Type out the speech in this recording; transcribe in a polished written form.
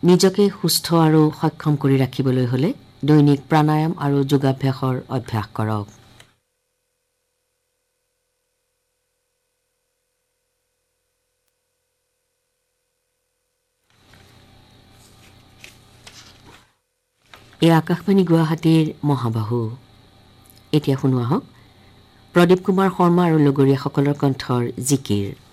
নিজকে সুস্থ আৰু সক্ষম কৰি ৰাখিবলৈ হ'লে দৈনিক প্ৰাণায়াম আৰু যোগাভ্যাসৰ অভ্যাস কৰক। এই আকাশবাণী গুৱাহাটীৰ মহাবাহু। এতিয়া শুনো আহক প্ৰদীপ কুমাৰ শৰ্মা আৰু লগৰীয়াসকলৰ কণ্ঠৰ জিকিৰ।